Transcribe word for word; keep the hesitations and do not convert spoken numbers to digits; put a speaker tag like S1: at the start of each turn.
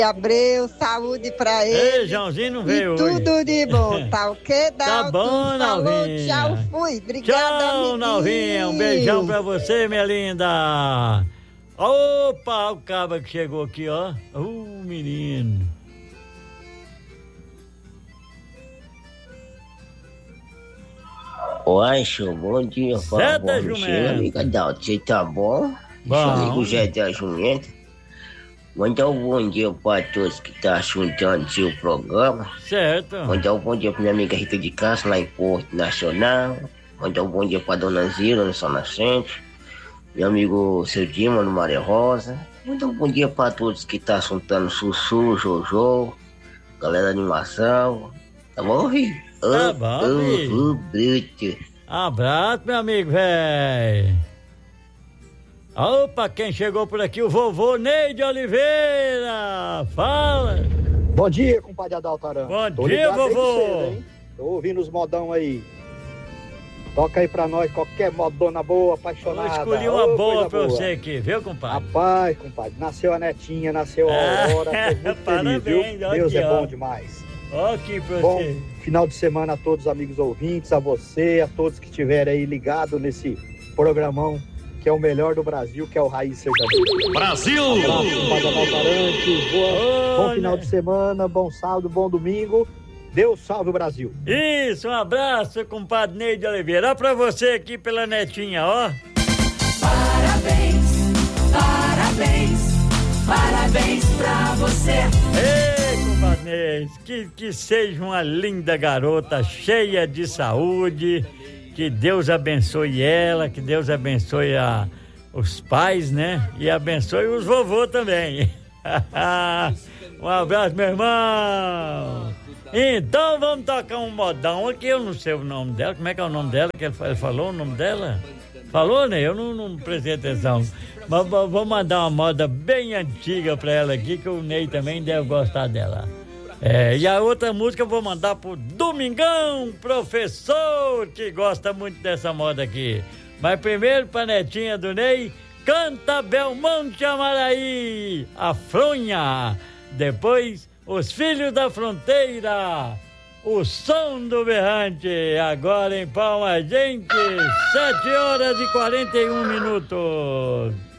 S1: Abreu, saúde pra ele.
S2: Ei, Joãozinho não veio
S1: e tudo
S2: hoje.
S1: de bom, tá ok, Dalton?
S2: Tá bom, Nalvinha.
S1: Tchau, fui. Obrigada,
S2: Tchau, Nalvinha. Um beijão pra você, minha linda. Opa, o cabra que chegou aqui, ó. Uh, menino.
S3: Oi, show, bom dia,
S2: Zé da
S3: Jumenta.
S2: Jumenta.
S3: Amiga Dalton, você tá bom?
S2: Bom.
S3: Seu amigo Zé da Jumenta. Mandar um bom dia para todos que estão tá escutando seu programa.
S2: Certo.
S3: Mandar um bom dia para minha amiga Rita de Castro, lá em Porto Nacional. Mandar um bom dia para Dona Zila, no São Nascente. Meu amigo Seu Dima, no Maria Rosa. Mandar um bom dia para todos que estão tá escutando Sussu, Jojo, galera da animação. Tá bom, Rio?
S2: Tá bom,
S3: oh, oh,
S2: Abraço, meu amigo, véi. Opa, quem chegou por aqui? O vovô Neide Oliveira. Fala.
S4: Bom dia, compadre Adalto Aranha.
S2: Bom
S4: Tô
S2: dia,
S4: ligado
S2: vovô.
S4: desde cedo, hein? Tô ouvindo os modão aí. Toca aí pra nós qualquer modona boa, apaixonada.
S2: Eu escolhi uma
S4: Ô,
S2: boa
S4: coisa
S2: pra
S4: boa.
S2: você aqui, viu, compadre?
S4: Rapaz, compadre, nasceu a netinha, nasceu a Aurora, tô muito
S2: Parabéns,
S4: feliz, viu?
S2: aqui,
S4: Deus é
S2: ó.
S4: bom demais.
S2: Ó aqui pra
S4: Bom
S2: você.
S4: final de semana a todos os amigos ouvintes, a você, a todos que estiverem aí ligados nesse programão que é o melhor do Brasil, que é o Raiz Sertanejo.
S5: Brasil!
S4: Um abraço, compadre Adalto Arantes, boa, bom final de semana, bom sábado, bom domingo. Deus salve o Brasil.
S2: Isso, um abraço, compadre Neide Oliveira. Ó pra você aqui pela netinha, ó.
S6: Parabéns, parabéns, parabéns pra você.
S2: Ei, compadre Neide, que, que seja uma linda garota, cheia de saúde. Que Deus abençoe ela, que Deus abençoe a, os pais, né? E abençoe os vovôs também. Um abraço, meu irmão. Então vamos tocar um modão aqui, eu não sei o nome dela. Como é que é o nome dela? Que ele falou o nome dela? Falou, né? Eu não, não prestei atenção. Mas vou mandar uma moda bem antiga pra ela aqui, que o Ney também deve gostar dela. É, e a outra música eu vou mandar pro Domingão, professor, que gosta muito dessa moda aqui. Mas primeiro, pra netinha do Ney, canta Belmonte Amaraí, a fronha. Depois, os filhos da fronteira, o som do berrante. Agora em Palma, gente, sete horas e quarenta e um minutos.